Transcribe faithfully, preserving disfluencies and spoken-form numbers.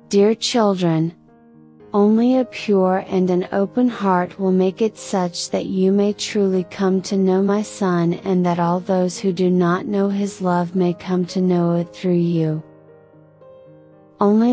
Dear children, only a pure and an open heart will make it such that you may truly come to know my Son and that all those who do not know His love may come to know it through you. Only